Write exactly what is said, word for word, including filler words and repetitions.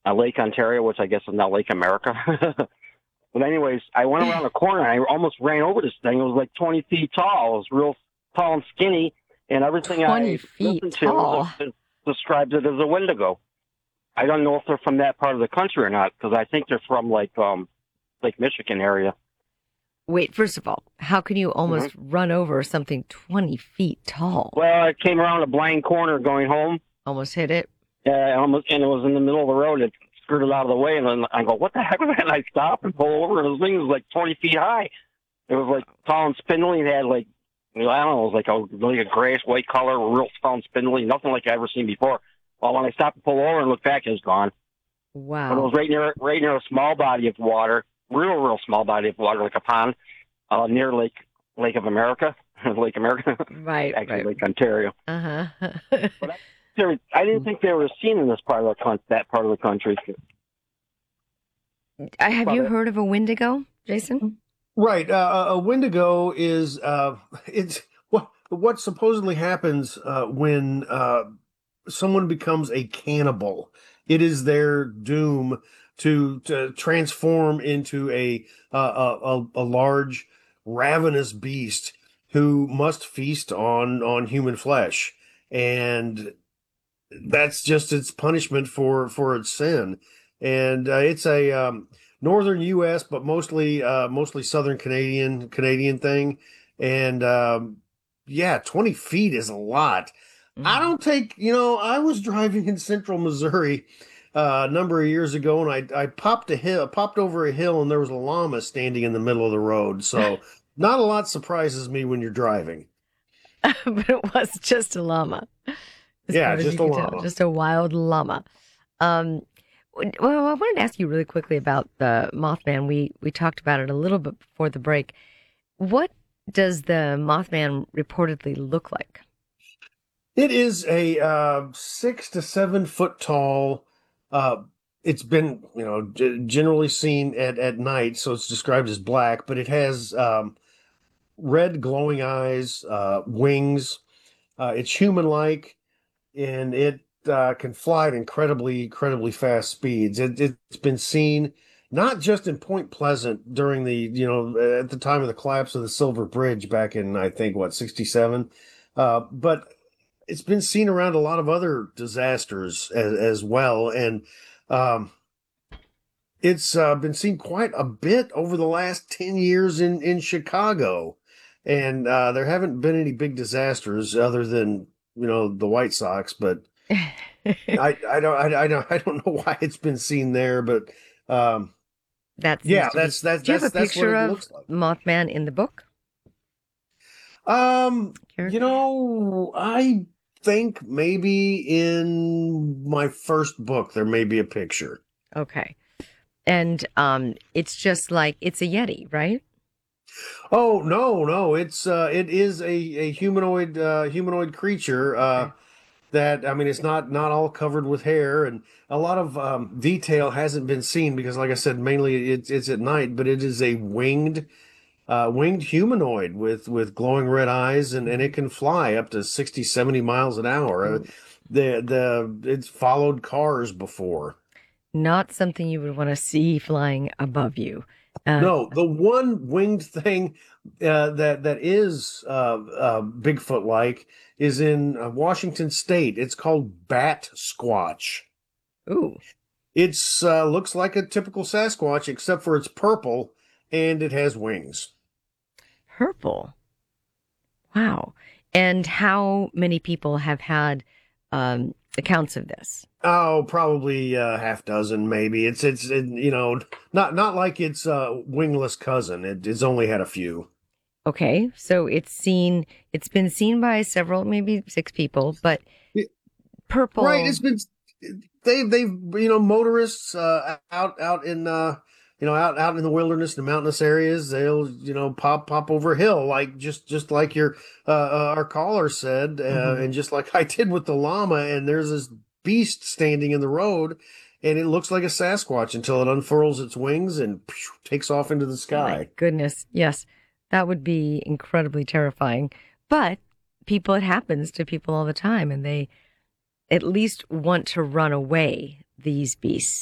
uh, Lake Ontario, which I guess is now Lake America. But anyways, I went around a corner and I almost ran over this thing. It was like twenty feet tall. It was real tall and skinny, and everything twenty I feet listened to was tall. a, it describes it as a Wendigo. I don't know if they're from that part of the country or not, because I think they're from like um Lake Michigan area. Wait, first of all, how can you hmm almost run over something twenty feet tall? Well, I came around a blind corner going home, Almost hit it. uh, almost, and it was in the middle of the road. It skirted out of the way, and then I go, "What the heck was that?" And I stop and pull over, and the thing was like twenty feet high. It was like tall and spindly. It had like, I don't know, it was like a like a grayish white color, real tall and spindly, nothing like I've ever seen before. Well, when I stopped to pull over and look back, it was gone. But it was Wow. right near right near a small body of water, real real small body of water, like a pond, uh, near Lake Lake of America, Lake America, Right, actually right. Lake Ontario. Uh-huh. But I, there- I didn't think they were seen in this part of the coun- that part of the country. Uh, Have But you uh, heard of a Wendigo, Jason? Right. Uh, a Wendigo is uh, it's what what supposedly happens uh, when uh, someone becomes a cannibal. It is their doom to to transform into a uh, a, a, a large ravenous beast who must feast on on human flesh, and that's just its punishment for for its sin. And uh, it's a um, northern U S, but mostly uh, mostly southern Canadian Canadian thing. And um, yeah, twenty feet is a lot. I Mhm. don't take, you know, I was driving in central Missouri uh, a number of years ago, and I I popped a hill, popped over a hill, and there was a llama standing in the middle of the road. So not a lot surprises me when you're driving. But it was just a llama, as far Yeah, as you just a could tell, llama. just a wild llama. Um, w- well, I wanted to ask you really quickly about the Mothman. We we talked about it a little bit before the break. What does the Mothman reportedly look like? It is a uh, six to seven foot tall. Uh, it's been, you know, g- generally seen at, at night, so it's described as black, but it has um, red glowing eyes, uh, wings. Uh, it's human-like, and it uh, can fly at incredibly, incredibly fast speeds. It, it's been seen not just in Point Pleasant during the, you know, at the time of the collapse of the Silver Bridge back in, I think, what, sixty-seven, uh, but it's been seen around a lot of other disasters as, as well, and um, it's uh, been seen quite a bit over the last ten years in in Chicago, and uh, there haven't been any big disasters other than you know the White Sox, but I I don't I, I don't I don't know why it's been seen there, but um, That seems yeah, to be. that's that's Do you have that's a that's what picture it of looks like. Mothman in the book? Um, you Character? know, I think maybe in my first book there may be a picture. Okay. And um, it's just like it's a Yeti, right? Oh no, no, it's uh it is a a humanoid uh humanoid creature uh Okay. that I mean it's not not all covered with hair, and a lot of um detail hasn't been seen because like I said mainly it's it's at night, but it is a winged uh winged humanoid with with glowing red eyes, and and it Mhm. can fly up to sixty seventy miles an hour. Uh, Ooh. The the it's followed cars before. Not something you would want to see flying above you. Uh, No, the one winged thing uh, that that is uh, uh, Bigfoot like is in uh, Washington State. It's called Bat Squatch. ooh, It's uh, looks like a typical Sasquatch except for it's purple and it has wings. purple. Wow. And how many people have had um, accounts of this? Oh, probably a half dozen, maybe. It's it's it, you know not not like its uh, wingless cousin. It, it's only had a few. Okay, so it's seen, it's been seen by several, maybe six people, but Right. purple, It's been they they've you know motorists uh out out in uh you know out out in the wilderness and mountainous areas they'll you know pop pop over a hill like just just like your uh, uh our caller said uh, mhm, and just like I did with the llama, and there's this beast standing in the road and it looks like a Sasquatch until it unfurls its wings and phew, takes off into the my sky. goodness, yes, that would be incredibly terrifying. But people, it happens to people all the time, and they at least want to run away, these beasts.